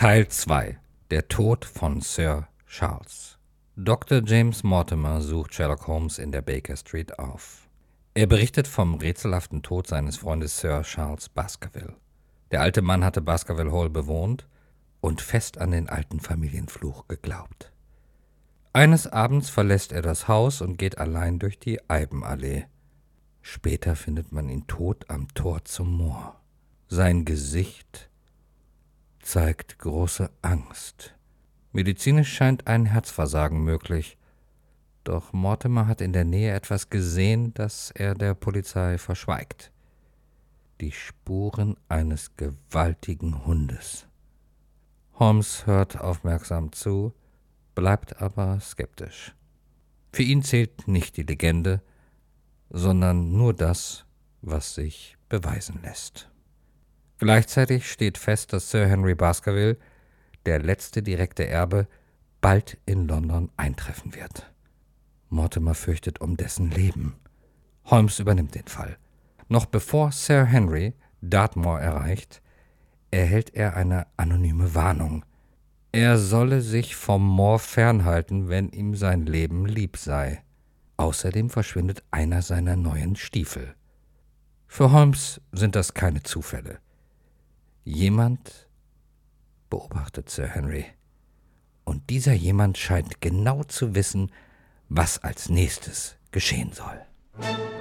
Teil 2: Der Tod von Sir Charles. Dr. James Mortimer sucht Sherlock Holmes in der Baker Street auf. Er berichtet vom rätselhaften Tod seines Freundes Sir Charles Baskerville. Der alte Mann hatte Baskerville Hall bewohnt und fest an den alten Familienfluch geglaubt. Eines Abends verlässt er das Haus und geht allein durch die Eibenallee. Später findet man ihn tot am Tor zum Moor. Sein Gesicht zeigt große Angst. Medizinisch scheint ein Herzversagen möglich, doch Mortimer hat in der Nähe etwas gesehen, das er der Polizei verschweigt. Die Spuren eines gewaltigen Hundes. Holmes hört aufmerksam zu, bleibt aber skeptisch. Für ihn zählt nicht die Legende, sondern nur das, was sich beweisen lässt. Gleichzeitig steht fest, dass Sir Henry Baskerville, der letzte direkte Erbe, bald in London eintreffen wird. Mortimer fürchtet um dessen Leben. Holmes übernimmt den Fall. Noch bevor Sir Henry Dartmoor erreicht, erhält er eine anonyme Warnung. Er solle sich vom Moor fernhalten, wenn ihm sein Leben lieb sei. Außerdem verschwindet einer seiner neuen Stiefel. Für Holmes sind das keine Zufälle. Jemand beobachtet Sir Henry. Und dieser jemand scheint genau zu wissen, was als nächstes geschehen soll.